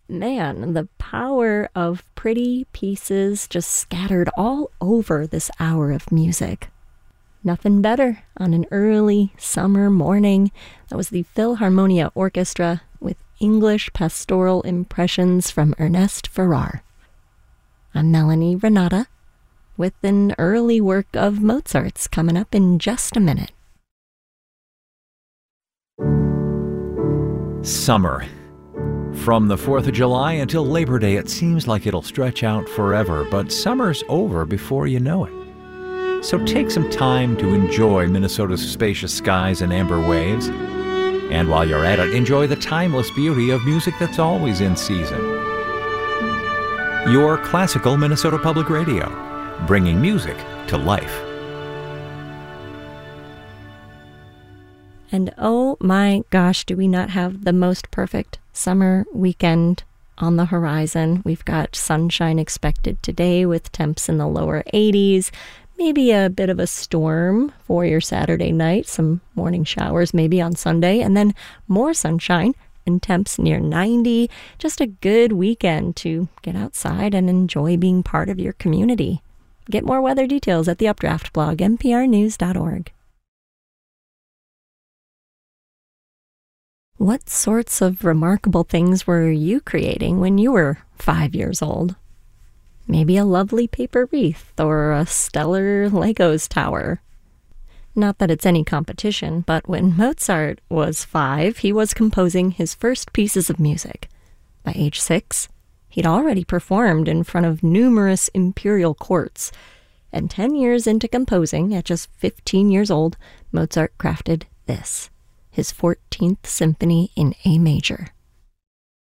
Man, the power of pretty pieces just scattered all over this hour of music. Nothing better on an early summer morning. That was the Philharmonia Orchestra with English pastoral impressions from Ernest Farrar. I'm Melanie Renata with an early work of Mozart's coming up in just a minute. Summer. From the 4th of July until Labor Day, it seems like it'll stretch out forever, but summer's over before you know it. So take some time to enjoy Minnesota's spacious skies and amber waves. And while you're at it, enjoy the timeless beauty of music that's always in season. Your classical Minnesota Public Radio, bringing music to life. And oh my gosh, do we not have the most perfect summer weekend on the horizon. We've got sunshine expected today with temps in the lower 80s. Maybe a bit of a storm for your Saturday night, some morning showers maybe on Sunday, and then more sunshine and temps near 90. Just a good weekend to get outside and enjoy being part of your community. Get more weather details at the Updraft blog, nprnews.org. What sorts of remarkable things were you creating when you were 5 years old? Maybe a lovely paper wreath or a stellar Legos tower. Not that it's any competition, but when Mozart was 5, he was composing his first pieces of music. By age 6, he'd already performed in front of numerous imperial courts. And 10 years into composing, at just 15 years old, Mozart crafted this. His 14th Symphony in A major.